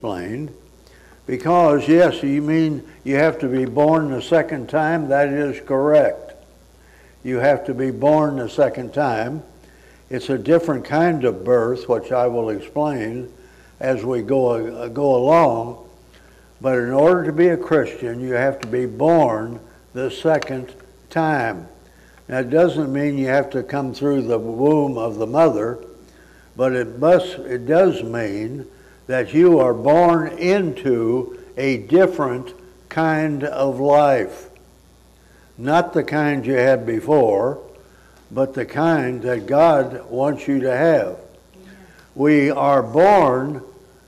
explained. Because, yes, you mean you have to be born the second time? That is correct. You have to be born the second time. It's a different kind of birth, which I will explain as we go along. But in order to be a Christian, you have to be born the second time. Now, it doesn't mean you have to come through the womb of the mother, but it does mean that you are born into a different kind of life. Not the kind you had before, but the kind that God wants you to have. We are born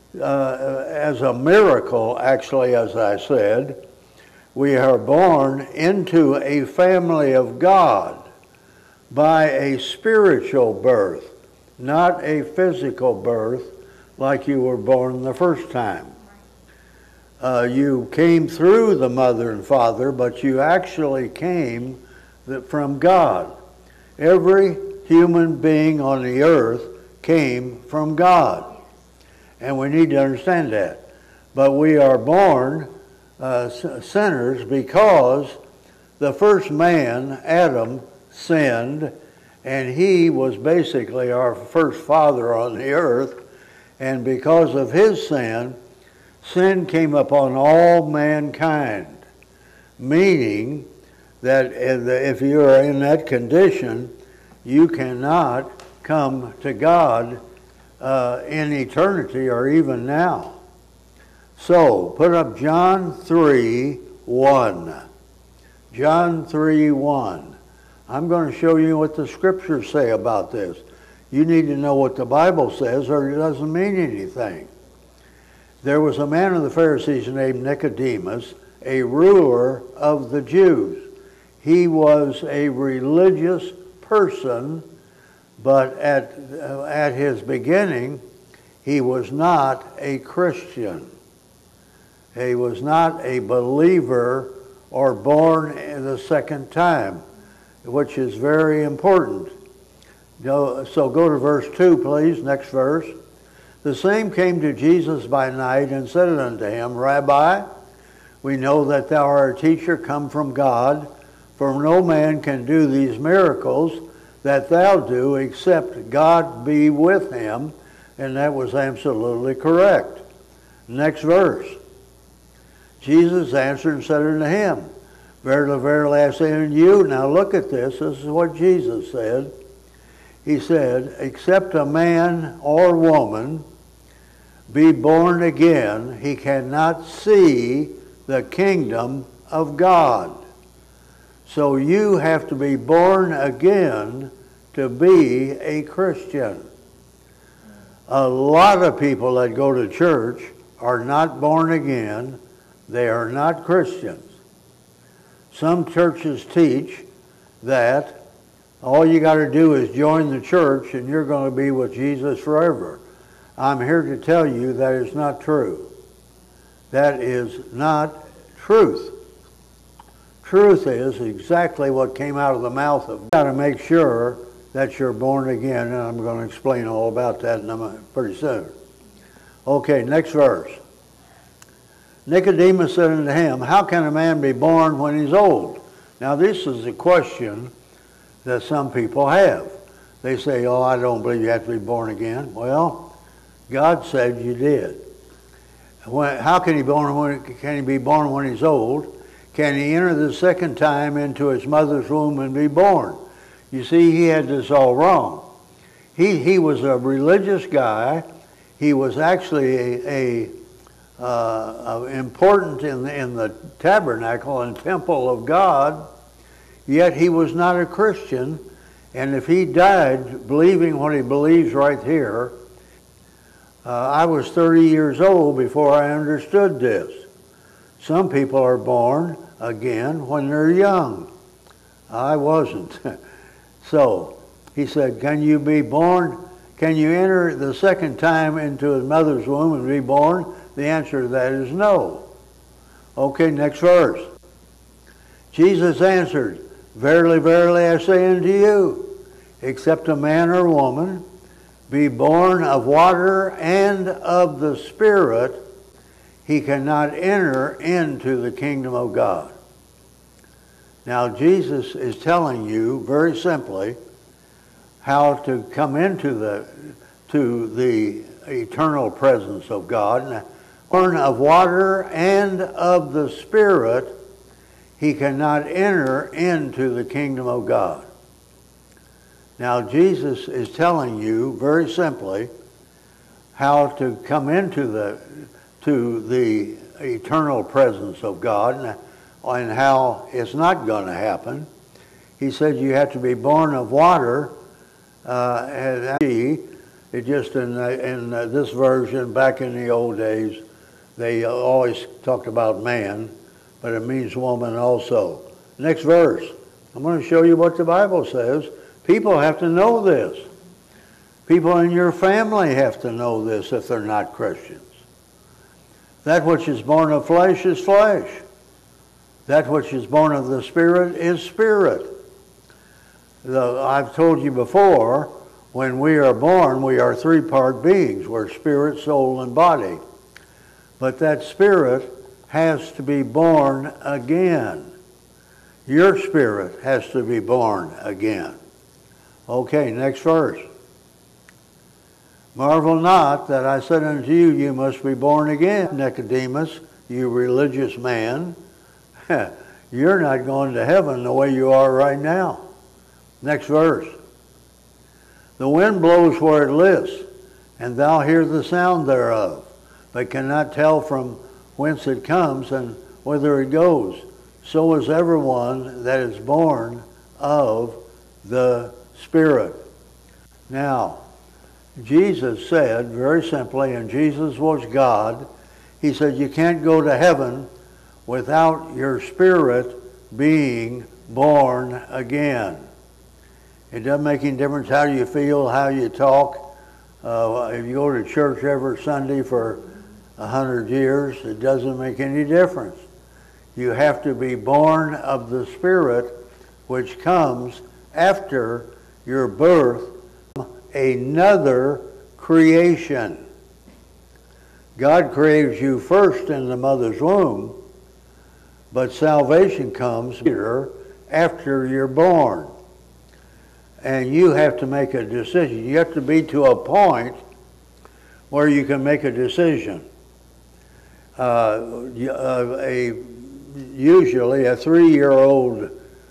as a miracle, actually, as I said. We are born into a family of God by a spiritual birth, not a physical birth like you were born the first time. You came through the mother and father, but you actually came from God. Every human being on the earth came from God. And we need to understand that. But we are born sinners because the first man, Adam, sinned, and he was basically our first father on the earth. And because of his sin, sin came upon all mankind, meaning that if you are in that condition, you cannot come to God in eternity or even now. So, put up John 3:1. John 3:1. I'm going to show you what the scriptures say about this. You need to know what the Bible says or it doesn't mean anything. There was a man of the Pharisees named Nicodemus, a ruler of the Jews. He was a religious person, but at his beginning, he was not a Christian. He was not a believer or born the second time, which is very important. So go to verse 2, please, next verse. The same came to Jesus by night and said unto him, Rabbi, we know that thou art a teacher come from God, for no man can do these miracles that thou do except God be with him. And that was absolutely correct. Next verse. Jesus answered and said unto him, Verily, verily, I say unto you, now look at this, this is what Jesus said. He said, except a man or woman be born again, he cannot see the kingdom of God. So you have to be born again to be a Christian. A lot of people that go to church are not born again. They are not Christians. Some churches teach that all you got to do is join the church and you're going to be with Jesus forever. I'm here to tell you that is not true. That is not truth. Truth is exactly what came out of the mouth of God. You got to make sure that you're born again, and I'm going to explain all about that pretty soon. Okay, next verse. Nicodemus said unto him, How can a man be born when he's old? Now this is a question that some people have. They say, oh, I don't believe you have to be born again. Well, God said you did. How can he be born when he's old? Can he enter the second time into his mother's womb and be born? You see, he had this all wrong. He was a religious guy. He was actually important in the tabernacle and temple of God, yet he was not a Christian. And if he died believing what he believes right here, I was 30 years old before I understood this. Some people are born again when they're young. I wasn't. So he said, can you be born? Can you enter the second time into his mother's womb and be born? The answer to that is no. Okay, next verse. Jesus answered, Verily, verily, I say unto you, except a man or woman be born of water and of the Spirit, he cannot enter into the kingdom of God. Now, Jesus is telling you very simply how to come into the eternal presence of God. Born of water and of the Spirit, he cannot enter into the kingdom of God. Now, Jesus is telling you very simply how to come into the eternal presence of God and how it's not going to happen. He said you have to be born of water. It just in this version, back in the old days, they always talked about man, but it means woman also. Next verse. I'm going to show you what the Bible says. People have to know this. People in your family have to know this if they're not Christians. That which is born of flesh is flesh. That which is born of the Spirit is spirit. I've told you before, when we are born, we are three-part beings. We're spirit, soul, and body. But that spirit has to be born again. Your spirit has to be born again. Okay, next verse. Marvel not that I said unto you, you must be born again. Nicodemus, you religious man, you're not going to heaven the way you are right now. Next verse. The wind blows where it lists, and thou hear the sound thereof, but cannot tell from whence it comes and whither it goes. So is everyone that is born of the Spirit. Now, Jesus said very simply, and Jesus was God, he said you can't go to heaven without your spirit being born again. It doesn't make any difference how you feel, how you talk. If you go to church every Sunday for 100 years, it doesn't make any difference. You have to be born of the Spirit, which comes after your birth, another creation. God created you first in the mother's womb, but salvation comes later after you're born. And you have to make a decision. You have to be to a point where you can make a decision. Usually a 3-year-old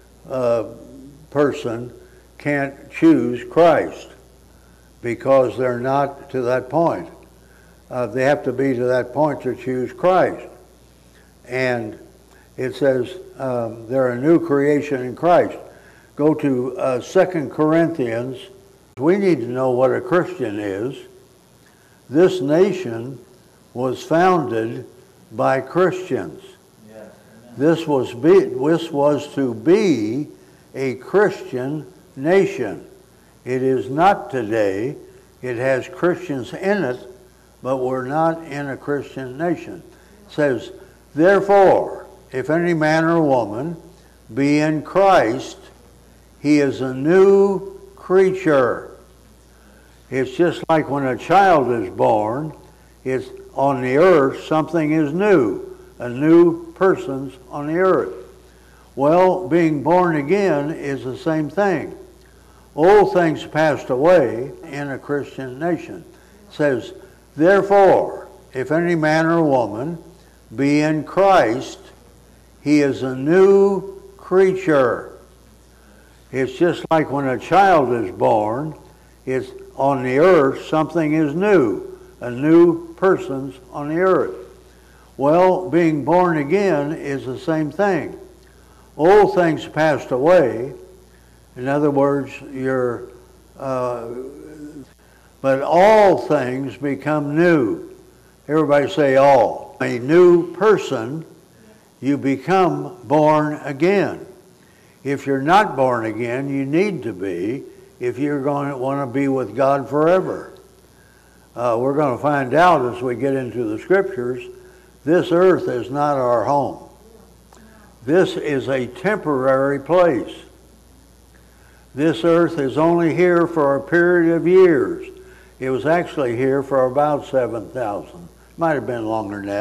person can't choose Christ because they're not to that point. They have to be to that point to choose Christ. And it says they're a new creation in Christ. Go to 2 Corinthians. We need to know what a Christian is. This nation was founded by Christians. Yes, this was to be a Christian nation. It is not today. It has Christians in it, but we're not in a Christian nation. It says, therefore, if any man or woman be in Christ, he is a new creature. It's just like when a child is born, it's on the earth, something is new. A new person's on the earth. Well, being born again is the same thing. Old things passed away in a Christian nation. It says, therefore, if any man or woman be in Christ, he is a new creature. It's just like when a child is born, it's on the earth, something is new. A new person's on the earth. Well, being born again is the same thing. Old things passed away. In other words, but all things become new. Everybody say all. A new person, you become born again. If you're not born again, you need to be if you're going to want to be with God forever. We're going to find out as we get into the scriptures, this earth is not our home. This is a temporary place. This earth is only here for a period of years. It was actually here for about 7,000. Might have been longer than that.